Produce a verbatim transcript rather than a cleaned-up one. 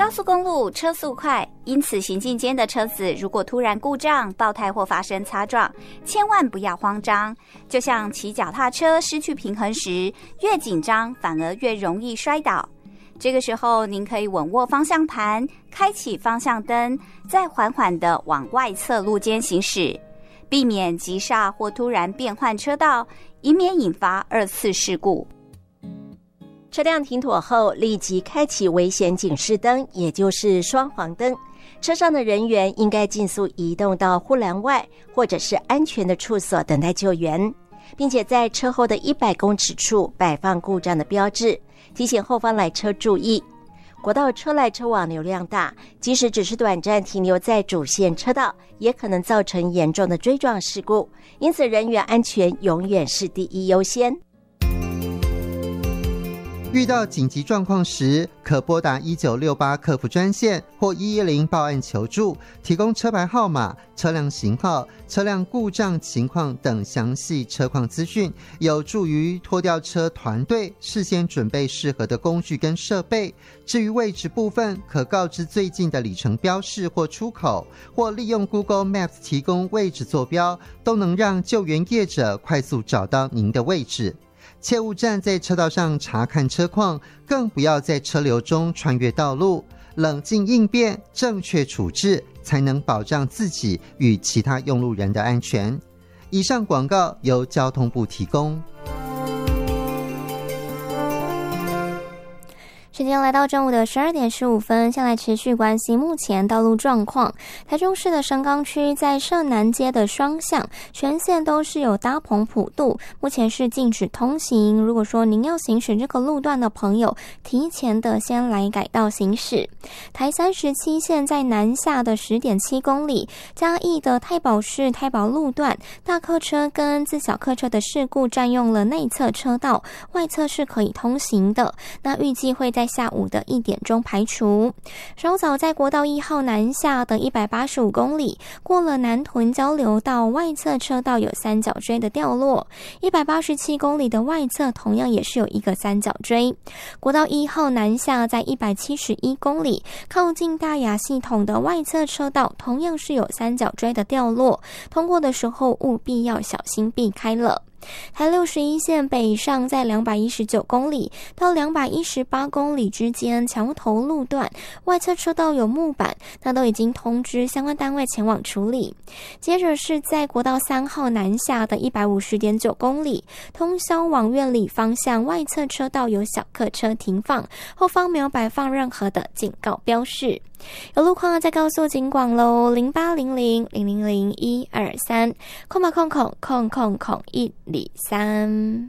高速公路车速快，因此行进间的车子如果突然故障、爆胎或发生擦撞，千万不要慌张。就像骑脚踏车失去平衡时，越紧张反而越容易摔倒。这个时候，您可以稳握方向盘，开启方向灯，再缓缓地往外侧路肩行驶，避免急刹或突然变换车道，以免引发二次事故。 车辆停妥后，立即开启危险警示灯，也就是双黄灯。车上的人员应该尽速移动到护栏外，或者是安全的处所等待救援，并且在车后的一百公尺处摆放故障的标志，提醒后方来车注意。国道车来车往流量大，即使只是短暂停留在主线车道，也可能造成严重的追撞事故，因此人员安全永远是第一优先。 遇到紧急状况时，可拨打一九六八客服专线或一一零报案求助，提供车牌号码、车辆型号、车辆故障情况等详细车况资讯，有助于拖吊车团队事先准备适合的工具跟设备。至于位置部分，可告知最近的里程标示或出口，或利用 Google Maps 提供位置坐标，都能让救援业者快速找到您的位置。切勿站在车道上查看车况，更不要在车流中穿越道路。冷静应变，正确处置，才能保障自己与其他用路人的安全。以上广告由交通部提供。 时间来到中午的十二点十五分，先来持续关心目前道路状况。台中市的神冈区在社南街的双向全线都是有搭棚普渡，目前是禁止通行。如果说您要行驶这个路段的朋友，提前的先来改道行驶。台三十七线在南下的 十点七公里，嘉义的太保市太保路段，大客车跟自小客车的事故占用了内侧车道，外侧是可以通行的。那预计会在下午的一点钟排除。稍早在国道一号南下的一百八十五公里，过了南屯交流道外侧车道有三角锥的掉落，一百八十七公里的外侧同样也是有一个三角锥。国道一号南下在一百七十一公里，靠近大雅系统的外侧车道同样是有三角锥的掉落，通过的时候务必要小心避开了。台六十一线北上在两百一十九公里到两百一十八公里之间桥头路段，外侧车道有木板，那都已经通知相关单位前往处理。接着是在国道三号南下的 一百五十点九公里，通霄往苑里方向外侧车道有小客车停放，后方没有摆放任何的警告标示。有路况再告诉警广喽，零八零零零零零一二三，空吧空空空空空一里三。